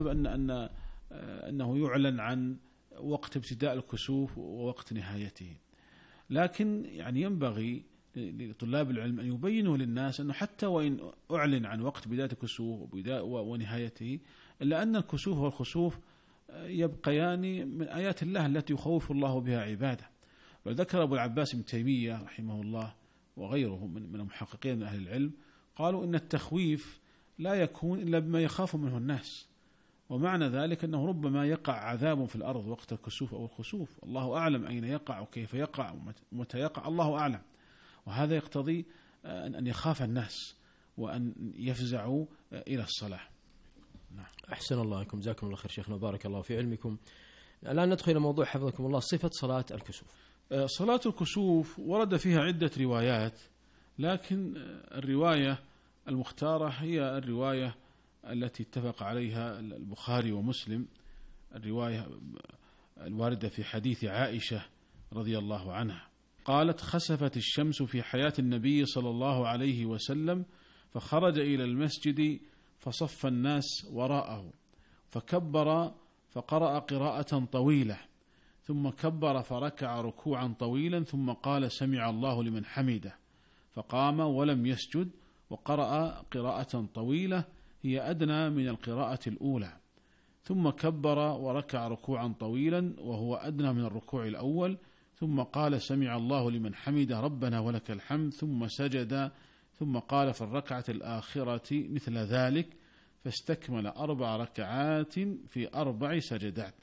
أنه يعلن عن وقت ابتداء الكسوف ووقت نهايته، لكن يعني ينبغي لطلاب العلم أن يبينوا للناس أنه حتى وإن أعلن عن وقت بداية الكسوف ونهايته، إلا أن الكسوف والخسوف يبقيان من آيات الله التي يخوف الله بها عباده. وذكر أبو العباس ابن تيمية رحمه الله وغيره من المحققين من أهل العلم، قالوا إن التخويف لا يكون إلا بما يخاف منه الناس، ومعنى ذلك أنه ربما يقع عذاب في الأرض وقت الكسوف أو الخسوف، الله أعلم أين يقع وكيف يقع ومتى يقع، الله أعلم. وهذا يقتضي أن يخاف الناس وأن يفزعوا إلى الصلاة. نعم. أحسن الله عليكم، جزاكم الله خير شيخنا، بارك الله في علمكم. الآن ندخل إلى موضوع حفظكم الله، صفة صلاة الكسوف. صلاة الكسوف ورد فيها عدة روايات، لكن الرواية المختارة هي الرواية التي اتفق عليها البخاري ومسلم، الرواية الواردة في حديث عائشة رضي الله عنها قالت: خسفت الشمس في حياة النبي صلى الله عليه وسلم، فخرج إلى المسجد فصف الناس وراءه، فكبر فقرأ قراءة طويلة، ثم كبر فركع ركوعا طويلا، ثم قال: سمع الله لمن حمده، فقام ولم يسجد، وقرأ قراءة طويلة هي أدنى من القراءة الأولى، ثم كبر وركع ركوعا طويلا وهو أدنى من الركوع الأول، ثم قال: سمع الله لمن حمده ربنا ولك الحمد، ثم سجد، ثم قال في الركعة الآخرة مثل ذلك، فاستكمل 4 ركعات في 4 سجدات.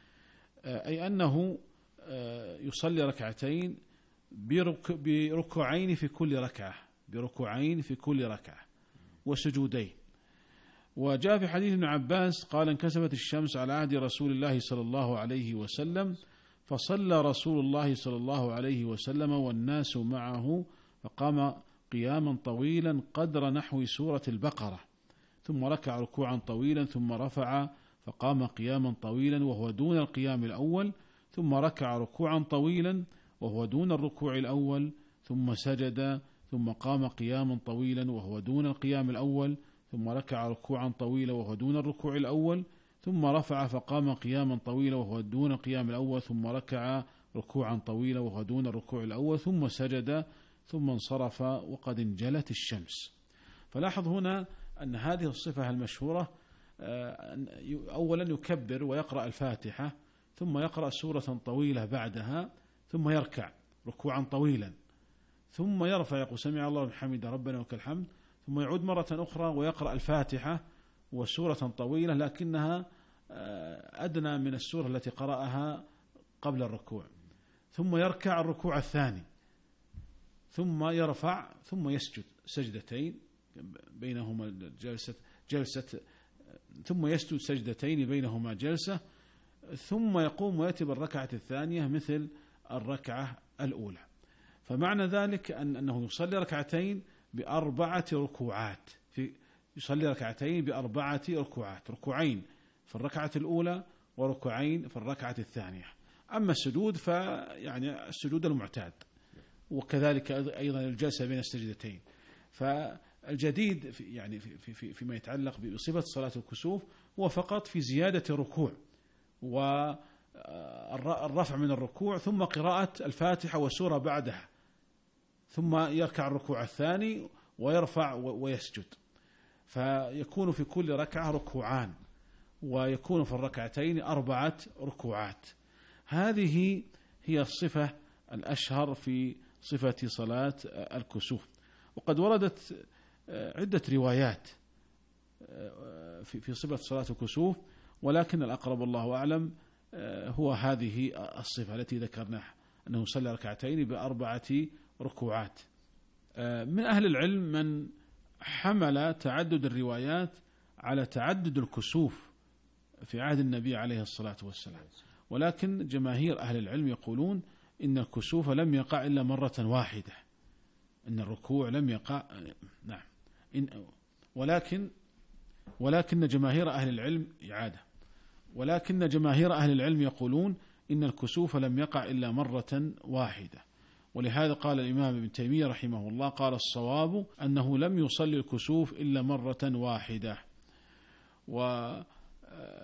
أي أنه يصلي ركعتين بركوعين في كل ركعة، بركوعين في كل ركعة وسجودين. وجاء في حديث ابن عباس قال: انكسفت الشمس على عهد رسول الله صلى الله عليه وسلم، فصلى رسول الله صلى الله عليه وسلم والناس معه، فقام قياما طويلا قدر نحو سورة البقرة، ثم ركع ركوعا طويلا، ثم رفع فقام قياما طويلا وهو دون القيام الأول، ثم ركع ركوعا طويلا وهو دون الركوع الأول، ثم سجد، ثم قام قياما طويلا وهو دون القيام الأول، ثم ركع ركوعا طويلا وهو دون الركوع الأول، ثم رفع فقام قياما طويلا وهو دون القيام الأول، ثم ركع ركوعا طويلا وهو دون الركوع الأول، ثم سجد، ثم انصرف وقد انجلت الشمس. فلاحظ هنا أن هذه الصفة المشهورة، أولا يكبر ويقرأ الفاتحة، ثم يقرأ سورة طويلة بعدها، ثم يركع ركوعا طويلا، ثم يرفع يقول: سمع الله لمن حمده ربنا ولك الحمد، ثم يعود مرة أخرى ويقرأ الفاتحة وسورة طويلة لكنها أدنى من السورة التي قرأها قبل الركوع، ثم يركع الركوع الثاني، ثم يرفع، ثم يسجد سجدتين بينهما جلسة، ثم يسجد سجدتين بينهما جلسة، ثم يقوم ويأتي بالركعة الثانية مثل الركعة الأولى. فمعنى ذلك أنه يصلي ركعتين ب4 ركوعات، يصلي ركعتين ب4 ركوعات، ركوعين في الركعة الأولى وركوعين في الركعة الثانية. أما السجود فيعني السجود المعتاد، وكذلك أيضا الجلسة بين السجدتين. فالجديد فيما يتعلق بصفة صلاة الكسوف هو فقط في زيادة الركوع والرفع من الركوع، ثم قراءة الفاتحة والسورة بعدها، ثم يركع الركوع الثاني ويرفع ويسجد، فيكون في كل ركعة ركوعان، ويكون في الركعتين 4 ركوعات. هذه هي الصفة الأشهر في صفة صلاة الكسوف. وقد وردت عدة روايات في صفة صلاة الكسوف، ولكن الأقرب الله أعلم هو هذه الصفة التي ذكرناها، أنه صلى ركعتين ب4 ركوعات. من أهل العلم من حمل تعدد الروايات على تعدد الكسوف في عهد النبي عليه الصلاة والسلام، ولكن جماهير أهل العلم يقولون إن الكسوف لم يقع إلا مرة واحدة، إن الركوع لم يقع. نعم. ولكن جماهير أهل العلم ولكن جماهير أهل العلم يقولون إن الكسوف لم يقع إلا مرة واحدة. ولهذا قال الإمام ابن تيمية رحمه الله: قال الصواب أنه لم يصلي الكسوف إلا مرة واحدة.